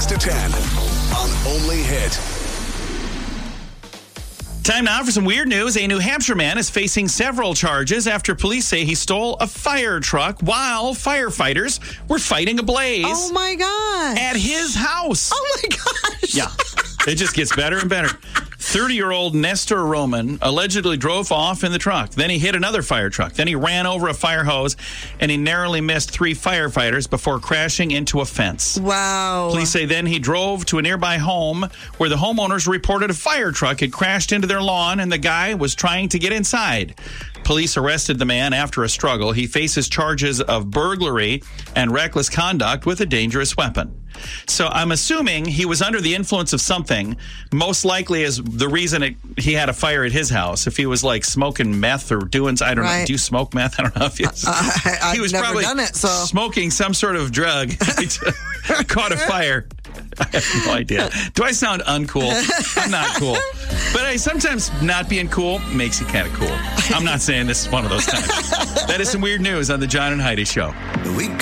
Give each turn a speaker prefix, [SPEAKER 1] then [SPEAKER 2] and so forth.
[SPEAKER 1] 6 to 10 on Only Hit.
[SPEAKER 2] Time now for some weird news. A New Hampshire man is facing several charges after police say he stole a fire truck while firefighters were fighting a blaze.
[SPEAKER 3] Oh, my gosh.
[SPEAKER 2] At his house.
[SPEAKER 3] Oh, my gosh.
[SPEAKER 2] Yeah, it just gets better and better. 30-year-old Nestor Roman allegedly drove off in the truck. Then he hit another fire truck. Then he ran over a fire hose, and he narrowly missed 3 firefighters before crashing into a fence.
[SPEAKER 3] Wow.
[SPEAKER 2] Police say then he drove to a nearby home where the homeowners reported a fire truck had crashed into their lawn, and the guy was trying to get inside. Police arrested the man after a struggle. He faces charges of burglary and reckless conduct with a dangerous weapon. So I'm assuming he was under the influence of something, most likely as the reason he had a fire at his house. If he was like smoking meth or doing, I don't know, do you smoke meth? I don't know if he was
[SPEAKER 3] never
[SPEAKER 2] probably
[SPEAKER 3] done it, so.
[SPEAKER 2] Smoking some sort of drug. He caught a fire. I have no idea. Do I sound uncool? I'm not cool. But sometimes not being cool makes you kind of cool. I'm not saying this is one of those times. That is some weird news on the John and Heidi Show.
[SPEAKER 1] We